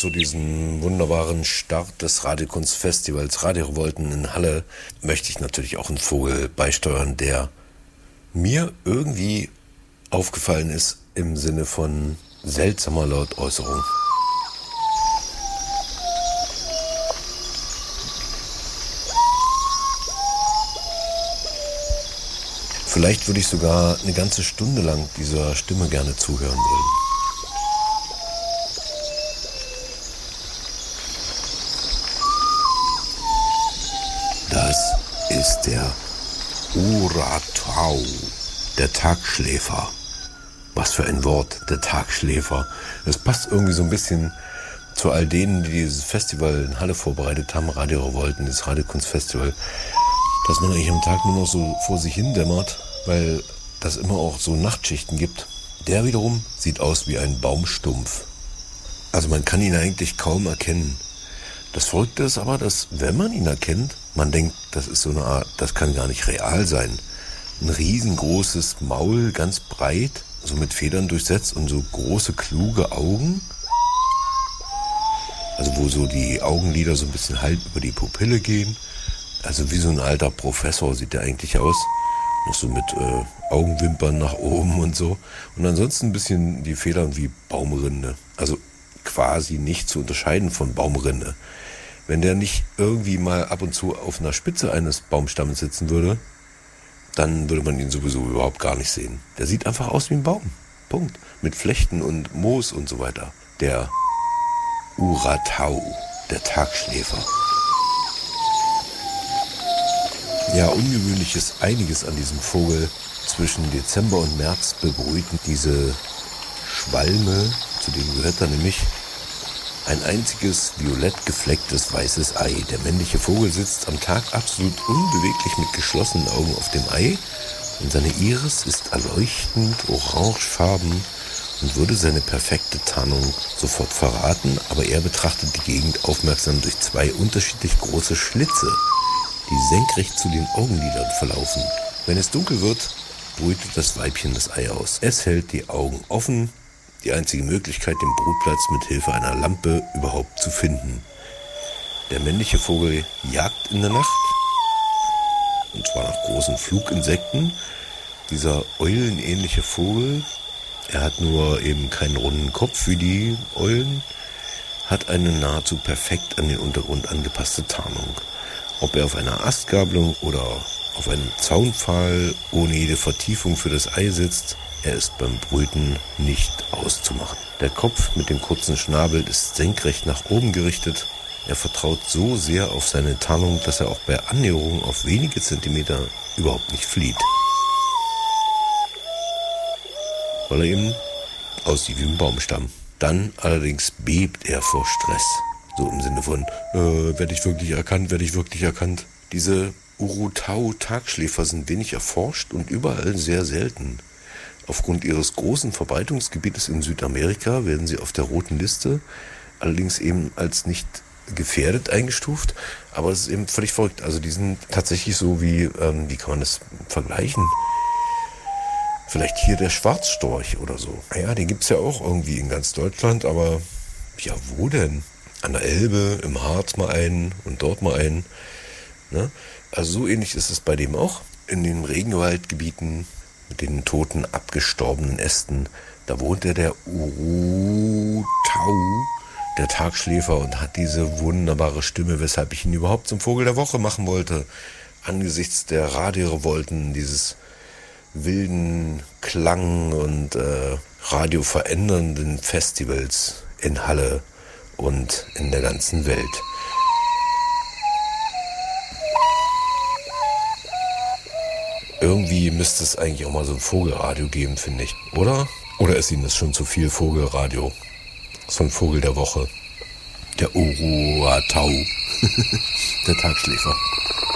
zu diesem wunderbaren Start des Radiokunstfestivals Radio Revolten in Halle möchte ich natürlich auch einen Vogel beisteuern, der mir irgendwie aufgefallen ist im Sinne von seltsamer Lautäußerung. Vielleicht würde ich sogar eine ganze Stunde lang dieser Stimme gerne zuhören wollen. Das ist der Uratau, der Tagschläfer. Was für ein Wort, der Tagschläfer. Das passt irgendwie so ein bisschen zu all denen, die dieses Festival in Halle vorbereitet haben, Radio Revolten, das Radiokunstfestival, dass man eigentlich am Tag nur noch so vor sich hin dämmert, weil das immer auch so Nachtschichten gibt. Der wiederum sieht aus wie ein Baumstumpf. Also man kann ihn eigentlich kaum erkennen. Das Verrückte ist aber, dass wenn man ihn erkennt, man denkt, das ist so eine Art, das kann gar nicht real sein. Ein riesengroßes Maul, ganz breit, so mit Federn durchsetzt und so große, kluge Augen. Also wo so die Augenlider so ein bisschen halb über die Pupille gehen. Also wie so ein alter Professor sieht der eigentlich aus. Noch so mit Augenwimpern nach oben und so. Und ansonsten ein bisschen die Federn wie Baumrinde. Also quasi nicht zu unterscheiden von Baumrinde. Wenn der nicht irgendwie mal ab und zu auf einer Spitze eines Baumstammes sitzen würde, dann würde man ihn sowieso überhaupt gar nicht sehen. Der sieht einfach aus wie ein Baum. Punkt. Mit Flechten und Moos und so weiter. Der Uratau, der Tagschläfer. Ja, ungewöhnlich ist einiges an diesem Vogel. Zwischen Dezember und März bebrüten diese Schwalme, zu denen gehört er nämlich ein einziges violett geflecktes weißes Ei. Der männliche Vogel sitzt am Tag absolut unbeweglich mit geschlossenen Augen auf dem Ei und seine Iris ist erleuchtend orangefarben und würde seine perfekte Tarnung sofort verraten, aber er betrachtet die Gegend aufmerksam durch zwei unterschiedlich große Schlitze, die senkrecht zu den Augenlidern verlaufen. Wenn es dunkel wird, brütet das Weibchen das Ei aus. Es hält die Augen offen, die einzige Möglichkeit, den Brutplatz mit Hilfe einer Lampe überhaupt zu finden. Der männliche Vogel jagt in der Nacht, und zwar nach großen Fluginsekten. Dieser eulenähnliche Vogel, er hat nur eben keinen runden Kopf wie die Eulen, hat eine nahezu perfekt an den Untergrund angepasste Tarnung. Ob er auf einer Astgabelung oder auf einem Zaunpfahl ohne jede Vertiefung für das Ei sitzt, er ist beim Brüten nicht auszumachen. Der Kopf mit dem kurzen Schnabel ist senkrecht nach oben gerichtet. Er vertraut so sehr auf seine Tarnung, dass er auch bei Annäherung auf wenige Zentimeter überhaupt nicht flieht. Weil er eben aussieht wie ein Baumstamm. Dann allerdings bebt er vor Stress. So im Sinne von, werde ich wirklich erkannt? Diese Uratau-Tagschläfer sind wenig erforscht und überall sehr selten. Aufgrund ihres großen Verbreitungsgebietes in Südamerika werden sie auf der roten Liste allerdings eben als nicht gefährdet eingestuft. Aber es ist eben völlig verrückt. Also die sind tatsächlich so wie kann man das vergleichen? Vielleicht hier der Schwarzstorch oder so. Naja, den gibt's ja auch irgendwie in ganz Deutschland, aber ja, wo denn? An der Elbe, im Harz mal einen und dort mal einen. Ne? Also so ähnlich ist es bei dem auch. In den Regenwaldgebieten mit den toten, abgestorbenen Ästen, da wohnt der Uratau, der Tagschläfer, und hat diese wunderbare Stimme, weshalb ich ihn überhaupt zum Vogel der Woche machen wollte. Angesichts der Radiorevolten, dieses wilden Klang und radioverändernden Festivals in Halle und in der ganzen Welt. Irgendwie müsste es eigentlich auch mal so ein Vogelradio geben, finde ich, oder? Oder ist Ihnen das schon zu viel Vogelradio? So ein Vogel der Woche. Der Uratau. Der Tagschläfer.